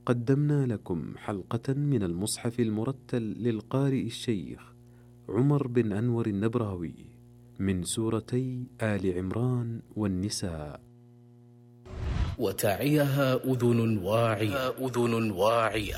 قدمنا لكم حلقة من المصحف المرتل للقارئ الشيخ عمر بن أنور النبراوي من سورتي آل عمران والنساء. وتعيها أذن واعية.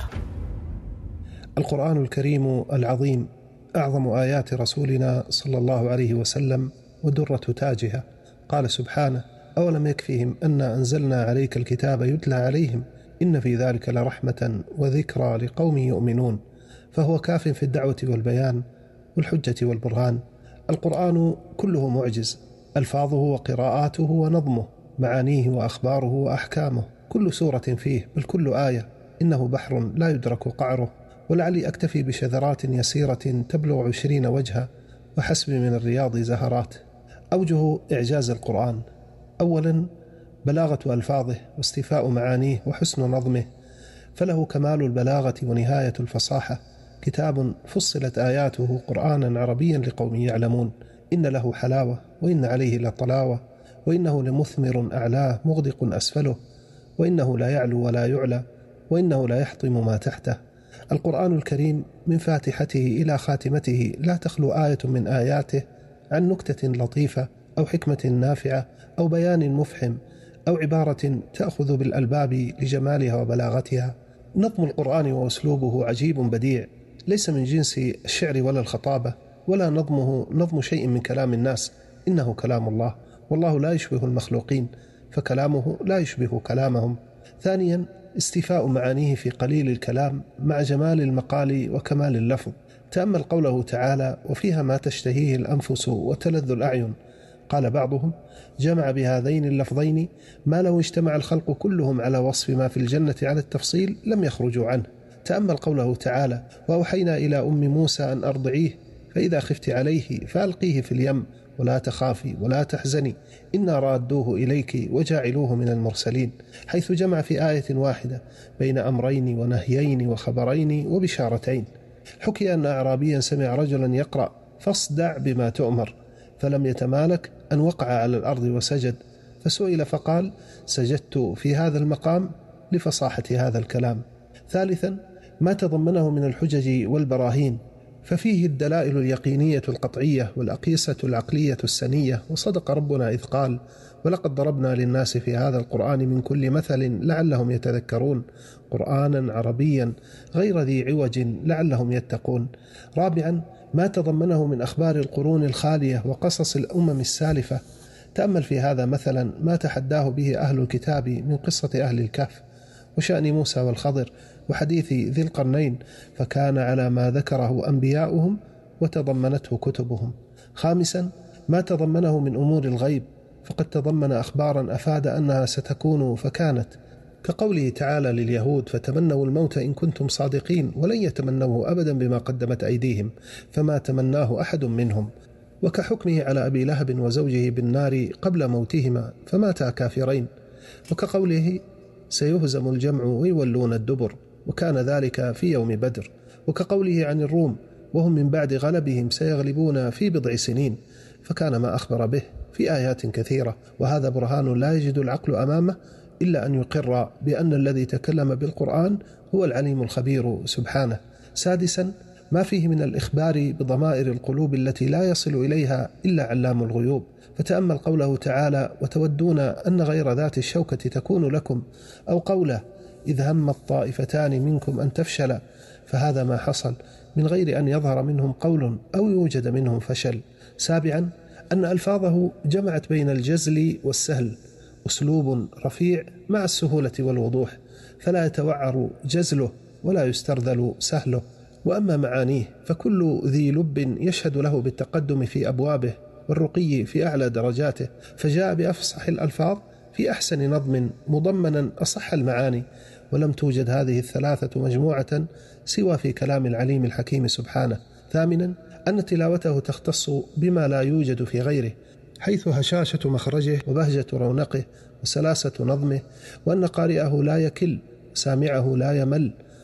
القرآن الكريم العظيم أعظم آيات رسولنا صلى الله عليه وسلم ودرة تاجها. قال سبحانه: أولم يكفيهم أنا أنزلنا عليك الكتاب يتلى عليهم إن في ذلك لرحمة وذكرى لقوم يؤمنون. فهو كاف في الدعوة والبيان والحجة والبرهان. القرآن كله معجز، ألفاظه وقراءاته ونظمه، معانيه وأخباره وأحكامه، كل سورة فيه بل كل آية إنه بحر لا يدرك قعره. ولعلي أكتفي بشذرات يسيرة تبلغ 20 وجها وحسب من الرياض زهرات. أوجه إعجاز القرآن: أولا بلاغة ألفاظه واستيفاء معانيه وحسن نظمه، فله كمال البلاغة ونهاية الفصاحة. كتاب فصلت آياته قرآنا عربيا لقوم يعلمون. إن له حلاوة وإن عليه لطلاوة، وإنه لمثمر أعلاه مغدق أسفله، وإنه لا يعلو ولا يعلى، وإنه لا يحطم ما تحته. القرآن الكريم من فاتحته إلى خاتمته لا تخلو آية من آياته عن نكتة لطيفة أو حكمة نافعة أو بيان مفحم أو عبارة تأخذ بالألباب لجمالها وبلاغتها. نظم القرآن وأسلوبه عجيب بديع، ليس من جنس الشعر ولا الخطابة، ولا نظمه نظم شيء من كلام الناس، إنه كلام الله، والله لا يشبه المخلوقين، فكلامه لا يشبه كلامهم. ثانيا استيفاء معانيه في قليل الكلام مع جمال المقال وكمال اللفظ. تأمل قوله تعالى: وفيها ما تشتهيه الأنفس وتلذ الأعين. قال بعضهم: جمع بهذين اللفظين ما لو اجتمع الخلق كلهم على وصف ما في الجنة على التفصيل لم يخرجوا عنه. تأمل قوله تعالى: وأوحينا إلى أم موسى أن أرضعيه فإذا خفت عليه فألقيه في اليم ولا تخافي ولا تحزني إنا رادوه إليك وجاعلوه من المرسلين، حيث جمع في آية واحدة بين أمرين ونهيين وخبرين وبشارتين. حكي أن أعرابيا سمع رجلا يقرأ: فاصدع بما تؤمر، فلم يتمالك أن وقع على الأرض وسجد، فسئل فقال: سجدت في هذا المقام لفصاحة هذا الكلام. ثالثا ما تضمنه من الحجج والبراهين، ففيه الدلائل اليقينية القطعية والأقيسة العقلية السنية. وصدق ربنا إذ قال: ولقد ضربنا للناس في هذا القرآن من كل مثل لعلهم يتذكرون، قرآنا عربيا غير ذي عوج لعلهم يتقون. رابعا ما تضمنه من أخبار القرون الخالية وقصص الأمم السالفة. تأمل في هذا مثلا ما تحداه به أهل الكتاب من قصة أهل الكهف وشأن موسى والخضر وحديث ذي القرنين، فكان على ما ذكره أنبياؤهم وتضمنته كتبهم. خامسا ما تضمنه من أمور الغيب، فقد تضمن أخبارا أفاد أنها ستكون فكانت، كقوله تعالى لليهود: فتمنوا الموت إن كنتم صادقين ولن يتمنوه أبدا بما قدمت أيديهم فما تمناه أحد منهم، وكحكمه على أبي لهب وزوجه بالنار قبل موتهما فماتا كافرين، وكقوله: سيهزم الجمع ويولون الدبر، وكان ذلك في يوم بدر، وكقوله عن الروم: وهم من بعد غلبهم سيغلبون في بضع سنين، فكان ما أخبر به في آيات كثيرة. وهذا برهان لا يجد العقل أمامه إلا أن يقر بأن الذي تكلم بالقرآن هو العليم الخبير سبحانه. سادسا ما فيه من الإخبار بضمائر القلوب التي لا يصل إليها إلا علام الغيوب. فتأمل قوله تعالى: وتودون أن غير ذات الشوكة تكون لكم، أو قوله: إذ هم الطائفتان منكم أن تفشل، فهذا ما حصل من غير أن يظهر منهم قول أو يوجد منهم فشل. سابعا أن ألفاظه جمعت بين الجزل والسهل، أسلوب رفيع مع السهولة والوضوح، فلا يتوعر جزله ولا يسترذل سهله. وأما معانيه فكل ذي لب يشهد له بالتقدم في أبوابه والرقي في أعلى درجاته، فجاء بأفصح الألفاظ في أحسن نظم مضمنا أصح المعاني، ولم توجد هذه الثلاثة مجموعة سوى في كلام العليم الحكيم سبحانه. ثامنا أن تلاوته تختص بما لا يوجد في غيره، حيث هشاشة مخرجه وبهجة رونقه وسلاسة نظمه، وأن قارئه لا يكل، سامعه لا يمل،